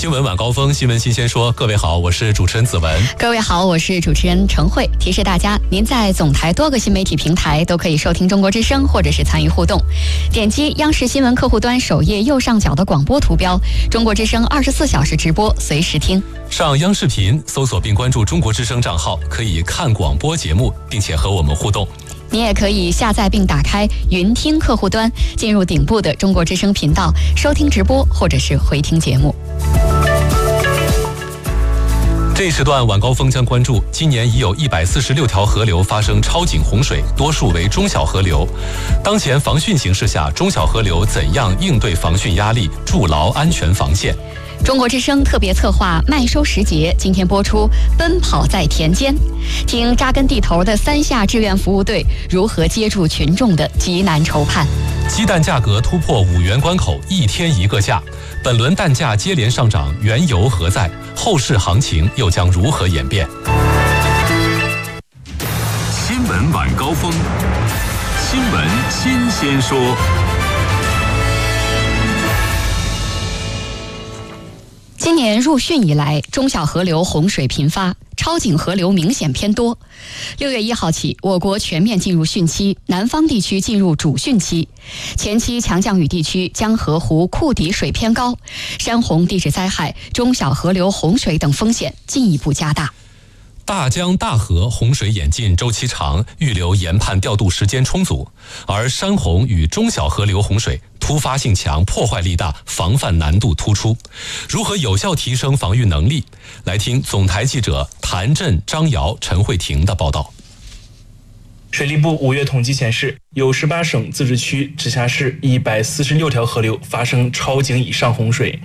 新闻晚高峰，新闻新鲜说。各位好，我是主持人子文。 各位好，我是主持人陈慧。提示大家，您在总台多个新媒体平台都可以收听中国之声，或者是参与互动。点击央视新闻客户端首页右上角的广播图标，中国之声24小时直播，随时听。 上央视频搜索并关注中国之声账号，可以看广播节目，并且和我们互动。 你也可以下载并打开云听客户端，进入顶部的中国之声频道，收听直播或者是回听节目。 这一时段晚高峰将关注，今年已有146条河流发生超警洪水，多数为中小河流。当前防汛形势下，中小河流怎样应对防汛压力，筑牢安全防线？ 中国之声特别策划麦收时节，今天播出奔跑在田间，听扎根地头的3下志愿服务队如何接住群众的急难愁盼。 鸡蛋价格突破5元关口，1天1个价。本轮蛋价接连上涨，缘由何在？后市行情又将如何演变？ 新闻晚高峰，新闻新鲜说。 今年入汛以来，中小河流洪水频发，超警河流明显偏多。6月1号起，我国全面进入汛期，南方地区进入主汛期。前期强降雨地区江河湖库底水偏高，山洪地质灾害、中小河流洪水等风险进一步加大。 大江大河洪水演进周期长，预留研判调度时间充足，而山洪与中小河流洪水突发性强，破坏力大，防范难度突出。如何有效提升防御能力？来听总台记者谭震、张瑶、陈慧婷的报道。 水利部5月统计显示，有18省、自治区、直辖市146条河流发生超警以上洪水，